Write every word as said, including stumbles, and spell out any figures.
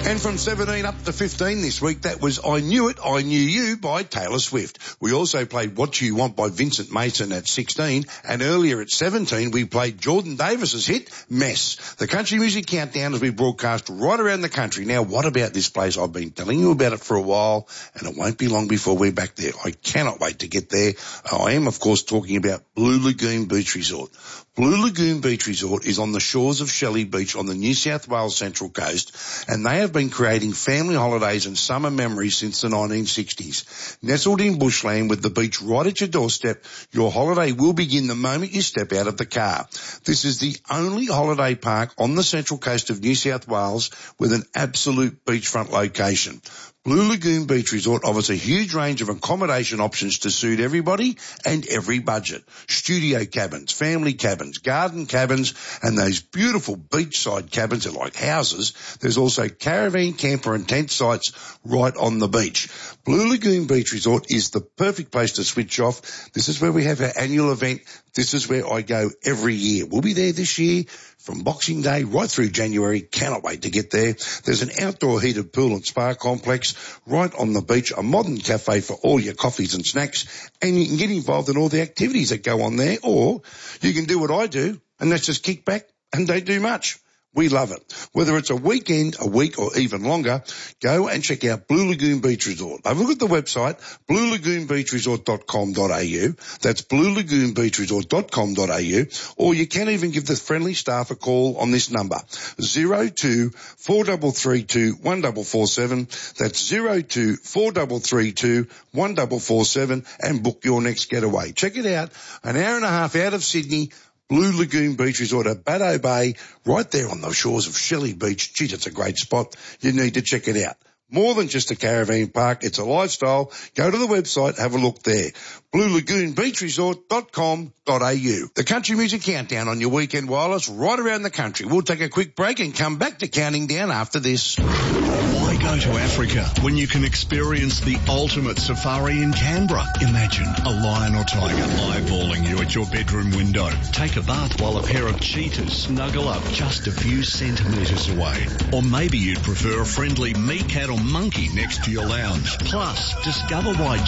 And from seventeen up to fifteen this week, that was I Knew It, I Knew You by Taylor Swift. We also played What You Want by Vincent Mason at sixteen, and earlier at seventeen we played Jordan Davis's hit, Mess. The Country Music Countdown has been broadcast right around the country. Now, what about this place? I've been telling you about it for a while, and it won't be long before we're back there. I cannot wait to get there. I am, of course, talking about Blue Lagoon Beach Resort. Blue Lagoon Beach Resort is on the shores of Shelley Beach on the New South Wales Central Coast, and they have been creating family holidays and summer memories since the nineteen sixties. Nestled in bushland with the beach right at your doorstep, your holiday will begin the moment you step out of the car. This is the only holiday park on the Central Coast of New South Wales with an absolute beachfront location. Blue Lagoon Beach Resort offers a huge range of accommodation options to suit everybody and every budget. Studio cabins, family cabins, garden cabins, and those beautiful beachside cabins are like houses. There's also caravan, camper and tent sites right on the beach. Blue Lagoon Beach Resort is the perfect place to switch off. This is where we have our annual event. This is where I go every year. We'll be there this year from Boxing Day right through January. Cannot wait to get there. There's an outdoor heated pool and spa complex right on the beach, a modern cafe for all your coffees and snacks, and you can get involved in all the activities that go on there, or you can do what I do, and that's just kick back and don't do much. We love it. Whether it's a weekend, a week, or even longer, go and check out Blue Lagoon Beach Resort. Have a look at the website, blue lagoon beach resort dot com dot a u. That's blue lagoon beach resort dot com dot a u. Or you can even give the friendly staff a call on this number, zero two four three three two one four four seven. That's zero two four three three two one four four seven, and book your next getaway. Check it out. An hour and a half out of Sydney, Blue Lagoon Beach Resort at Baddo Bay, right there on the shores of Shelley Beach. Geez, it's a great spot. You need to check it out. More than just a caravan park, it's a lifestyle. Go to the website, have a look there. blue lagoon beach resort dot com dot a u. The Country Music Countdown on your weekend wireless right around the country. We'll take a quick break and come back to counting down after this. Why go to Africa when you can experience the ultimate safari in Canberra? Imagine a lion or tiger eyeballing you at your bedroom window. Take a bath while a pair of cheetahs snuggle up just a few centimetres away. Or maybe you'd prefer a friendly meerkat or monkey next to your lounge. Plus, discover why